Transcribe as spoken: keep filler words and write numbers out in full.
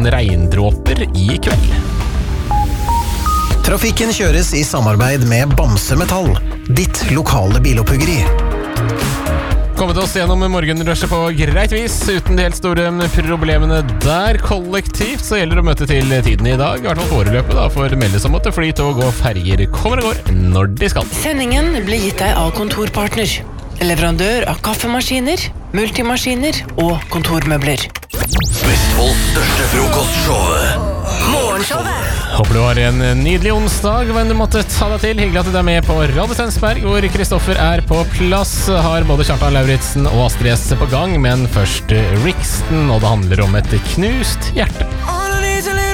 noen regndråper i kveld. Trafikken kjøres i samarbeid med Bamse Metall, ditt lokale bilopphuggeri. Kommet oss gjennom morgenrushet på greit vis, uten de helt store problemene der. Kollektivt så gjelder det å møte til tiden i dag, i hvert fall foreløpet da, for meldes om at fly, tog og ferger kommer og går når de skal. Sendingen blir gitt deg av Kontorpartner, leverandør av kaffemaskiner, multimaskiner og kontormøbler. Vestfolds største frokostshow, Morgenshowet. Håper du har en nydelig onsdag, men du måtte ta deg til. Hyggelig at du er med på Radio Stensberg, hvor Kristoffer er på plass. Har både Kjartan Lauritzen og Astrid S på gang, men først Rixton, og det handler om et knust hjerte. All I need's a little